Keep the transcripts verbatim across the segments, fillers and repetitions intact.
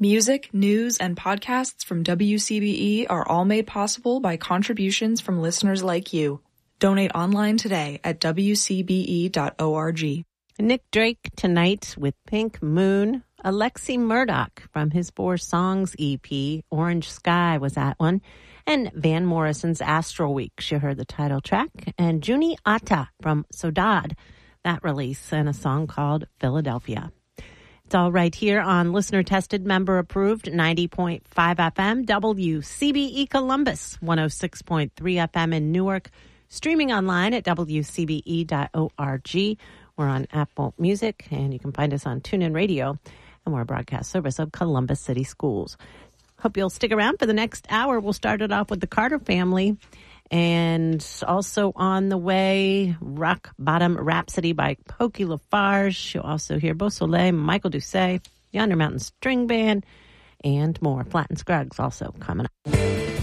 Music, news, and podcasts from W C B E are all made possible by contributions from listeners like you. Donate online today at w c b e dot org. Nick Drake tonight with Pink Moon. Alexi Murdoch from his Four Songs E P, Orange Sky, was that one. And Van Morrison's Astral Week, you heard the title track. And Juni Atta from Sodad, that release, and a song called Philadelphia. It's all right here on listener-tested, member-approved ninety point five F M, W C B E Columbus, one oh six point three F M in Newark, streaming online at w c b e dot org. We're on Apple Music, and you can find us on TuneIn Radio, and we're a broadcast service of Columbus City Schools. Hope you'll stick around for the next hour. We'll start it off with the Carter Family. And also on the way, Rock Bottom Rhapsody by Pokey Lafarge. You'll also hear Beausoleil, Michael Doucet, Yonder Mountain String Band, and more. Flat and Scruggs also coming up.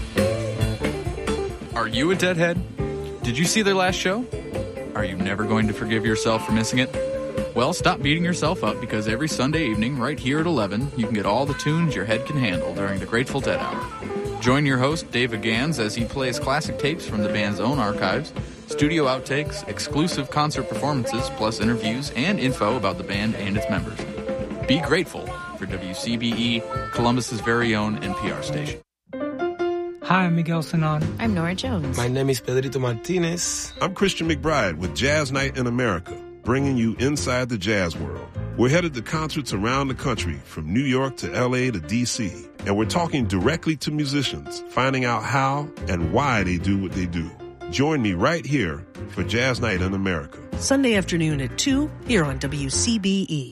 Are you a deadhead? Did you see their last show? Are you never going to forgive yourself for missing it? Well, stop beating yourself up, because every Sunday evening, right here at eleven, you can get all the tunes your head can handle during the Grateful Dead Hour. Join your host, David Gans, as he plays classic tapes from the band's own archives, studio outtakes, exclusive concert performances, plus interviews and info about the band and its members. Be grateful for W C B E, Columbus's very own N P R station. Hi, I'm Miguel Sanon. I'm Nora Jones. My name is Pedrito Martinez. I'm Christian McBride with Jazz Night in America, bringing you inside the jazz world. We're headed to concerts around the country, from New York to L A to D C, and we're talking directly to musicians, finding out how and why they do what they do. Join me right here for Jazz Night in America. Sunday afternoon at two, here on W C B E.